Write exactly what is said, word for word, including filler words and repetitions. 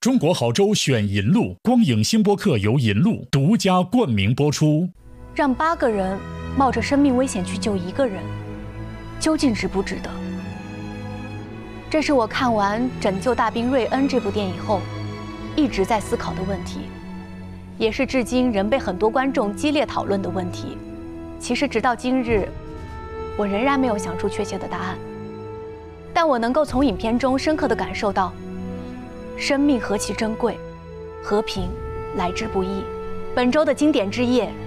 中国好州选银路，光影星播客由银路独家冠名播出。 让八个人冒着生命危险去救一个人，究竟值不值得？这是我看完《拯救大兵瑞恩》这部电影后，一直在思考的问题，也是至今仍被很多观众激烈讨论的问题。其实直到今日，我仍然没有想出确切的答案。但我能够从影片中深刻地感受到，生命何其珍贵，和平来之不易。本周的经典之夜